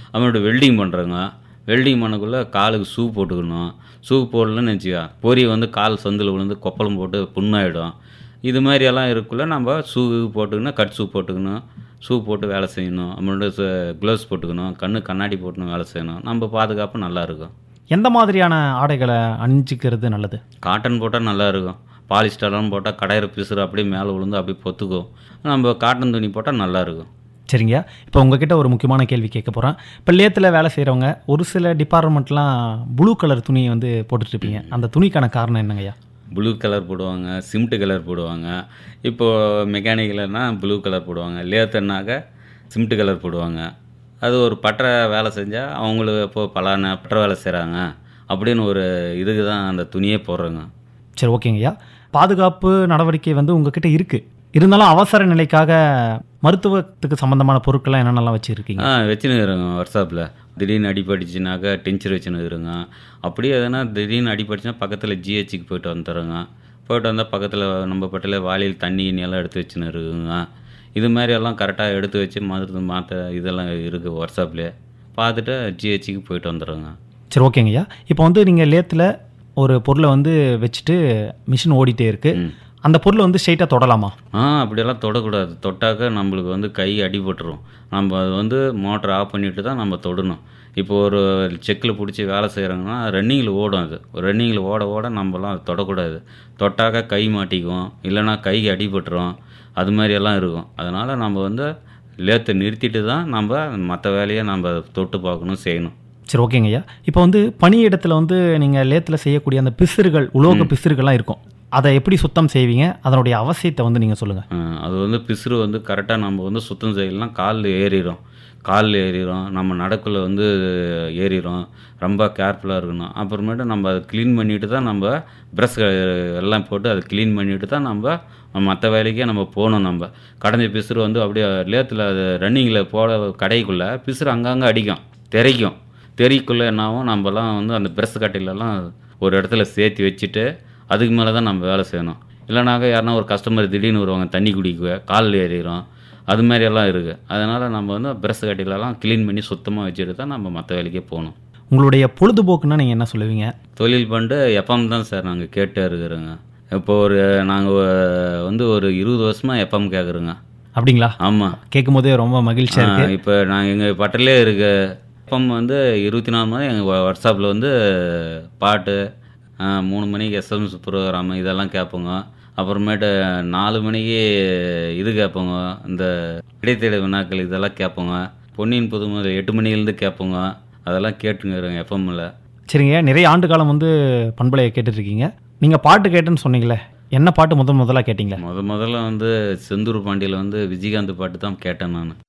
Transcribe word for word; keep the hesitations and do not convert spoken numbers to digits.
அப்புறமேட்டு வெல்டிங் பண்ணுறோங்க. வெல்டிங் பண்ணக்குள்ளே காலுக்கு ஷூ போட்டுக்கணும். ஷூ போடலன்னு வச்சுக்க, பொறி வந்து கால் சந்தில் விழுந்து கொப்பளம் போட்டு புண்ணாயிடும். இது மாதிரியெல்லாம் இருக்கக்குள்ள நம்ம ஷூ போட்டுக்கணும், கட் ஷூ போட்டுக்கணும். ஷூ போட்டு வேலை செய்யணும். அப்புறமேட்டு ச க்ளவுஸ் போட்டுக்கணும். கண்ணு கண்ணாடி போட்டுன்னு வேலை செய்யணும். நம்ம பாதுகாப்பு நல்லாயிருக்கும். எந்த மாதிரியான ஆடைகளை அணிஞ்சிக்கிறது நல்லது? காட்டன் போட்டால் நல்லாயிருக்கும். பாலிஸ்டர்லாம் போட்டால் கடையிற பிசுறு அப்படியே மேலே விழுந்து அப்படியே பொத்துக்கும். நம்ம காட்டன் துணி போட்டால் நல்லாயிருக்கும். சரிங்க. இப்போ உங்ககிட்ட ஒரு முக்கியமான கேள்வி கேட்க போகிறேன். இப்போ லேத்தில் வேலை செய்கிறவங்க ஒரு சில டிபார்ட்மெண்ட்லாம் ப்ளூ கலர் துணியை வந்து போட்டுட்ருப்பீங்க. அந்த துணிக்கான காரணம் என்னங்கய்யா? ப்ளூ கலர் போடுவாங்க, சிமெண்ட் கலர் போடுவாங்க. இப்போது மெக்கானிக்கல்னால் ப்ளூ கலர் போடுவாங்க. லேத்துனாக்க சிமெண்ட் கலர் போடுவாங்க. அது ஒரு பட்டறை வேலை செஞ்சால் அவங்களுக்கு இப்போது பலான பட்டறை வேலை செய்கிறாங்க அப்படின்னு ஒரு இதுக்கு தான் அந்த துணியே போடுறோங்க. சரி, ஓகேங்கய்யா. பாதுகாப்பு நடவடிக்கை வந்து உங்ககிட்ட இருக்குது. இருந்தாலும் அவசர நிலைக்காக மருத்துவத்துக்கு சம்மந்தமான பொருட்கள்லாம் என்னென்னலாம் வச்சுருக்கீங்க? ஆ வச்சுன்னு இருக்கிறோங்க. வாட்ஸ்அப்பில் திடீர்னு அடிபட்டுச்சுனாக்கா டென்ச்சர் வச்சுன்னு இருக்கிறோங்க. அப்படியே எதனா திடீர்னு அடிபட்டுச்சுன்னா பக்கத்தில் ஜிஹெச்சுக்கு போய்ட்டு வந்துடுறோங்க. போய்ட்டு வந்தால் பக்கத்தில் நம்ம பட்டில் வாளியில் தண்ணி எல்லாம் எடுத்து வச்சுன்னு இருக்குங்க. இது மாதிரி எல்லாம் கரெக்டாக எடுத்து வச்சு மருந்து மாற்ற இதெல்லாம் இருக்குது. வாட்ஸ்அப்லேயே பார்த்துட்டு ஜிஹெச்சுக்கு போய்ட்டு வந்துடுறோங்க. சரி, ஓகேங்கய்யா. இப்போ வந்து நீங்கள் லேத்தில் ஒரு பொருளை வந்து வச்சுட்டு மிஷின் ஓடிட்டே இருக்குது. அந்த பொருளை வந்து ஸ்ட்ரெயிட்டாக தொடலாமா? ஆ அப்படியெல்லாம் தொடக்கூடாது. தொட்டாக்க நம்மளுக்கு வந்து கை அடிபட்டுரும். நம்ம அது வந்து மோட்டர் ஆஃப் பண்ணிவிட்டு தான் நம்ம தொடணும். இப்போ ஒரு செக்கில் பிடிச்சி வேலை செய்கிறாங்கன்னா ரன்னிங்கில் ஓடும். அது ரன்னிங்கில் ஓட ஓட நம்மலாம் அது தொடக்கூடாது. தொட்டாக்க கை மாட்டிக்கும், இல்லைனா கை அடிபட்டுரும். அது மாதிரியெல்லாம் இருக்கும். அதனால் நம்ம வந்து லேத்தை நிறுத்திட்டு தான் நம்ம மற்ற வேலையை நம்ம தொட்டு பார்க்கணும், செய்யணும். சரி, ஓகேங்கய்யா. இப்போ வந்து பணியிடத்தில் வந்து நீங்கள் லேத்தில் செய்யக்கூடிய அந்த பிசுறுகள், உலோக பிசுறுகள்லாம் இருக்கும். அதை எப்படி சுத்தம் செய்வீங்க? அதனுடைய அவசியத்தை வந்து நீங்கள் சொல்லுங்கள். அது வந்து பிசுறு வந்து கரெக்டாக நம்ம வந்து சுத்தம் செய்யலாம். காலில் ஏறிடும் காலில் ஏறிடும் நம்ம நடக்குள்ள வந்து ஏறிடும். ரொம்ப கேர்ஃபுல்லாக இருக்கணும். அப்புறமேட்டு நம்ம அதை க்ளீன் பண்ணிவிட்டு தான் நம்ம ப்ரஷ் எல்லாம் போட்டு அதை க்ளீன் பண்ணிவிட்டு தான் நம்ம மற்ற வேலைக்கே நம்ம போகணும். நம்ம கடைஞ்ச பிசுறு வந்து அப்படியே லேத்தில் அது ரன்னிங்கில் போட கடைக்குள்ளே பிசுறு அங்கங்கே அடிக்கும், தெரிக்கும். தெரிக்குள்ளே என்னாகும், நம்மலாம் வந்து அந்த ப்ரஷ் கட்டையிலலாம் ஒரு இடத்துல சேர்த்து வச்சுட்டு அதுக்கு மேலே தான் நம்ம வேலை செய்யணும். இல்லைனாக்கா யாருனா ஒரு கஸ்டமர் திடீர்னு வருவாங்க, தண்ணி குடிக்க காலில் ஏறிடும். அது மாதிரியெல்லாம் இருக்குது. அதனால் நம்ம வந்து ப்ரஷ் கட்டையிலலாம் க்ளீன் பண்ணி சுத்தமாக வச்சுட்டு தான் நம்ம மற்ற வேலைக்கே போகணும். உங்களுடைய பொழுதுபோக்குன்னா நீங்கள் என்ன சொல்லுவீங்க? தொழில் பண்ணிட்டு எஃப்எம் தான் சார் நாங்கள் கேட்டே இருக்கிறோங்க. இப்போ ஒரு நாங்கள் வந்து ஒரு இருபது வருஷமாக எஃப்எம் கேட்குறோங்க. அப்படிங்களா? ஆமாம். கேட்கும் போதே ரொம்ப மகிழ்ச்சியாக இருக்குது. இப்போ நாங்கள் எங்கள் பட்டிலே இருக்க எஃப்எம் வந்து இருபத்தி நாலு மணி எங்கள் வாட்ஸ்அப்பில் வந்து பாட்டு, மூணு மணிக்கு எஸ்எம்எஸ் ப்ரோக்ராமு இதெல்லாம் கேட்போங்க. அப்புறமேட்டு நாலு மணிக்கு இது கேட்போங்க, இந்த இடைத்தேட வினாக்கள் இதெல்லாம் கேட்போங்க. பொன்னியின் புதுமுதல் எட்டு மணிலேருந்து கேட்போங்க. அதெல்லாம் கேட்டுங்கிறோங்க எஃப்எம்மில். சரிங்க. நிறைய ஆண்டு காலம் வந்து பண்பலையை கேட்டுட்ருக்கீங்க. நீங்கள் பாட்டு கேட்டுன்னு சொன்னீங்களே, என்ன பாட்டு முதல் முதலாக கேட்டீங்களா? முத முதல்ல வந்து செந்தூர் பாண்டியில் வந்து விஜயகாந்த் பாட்டு தான் கேட்டேன் நான்.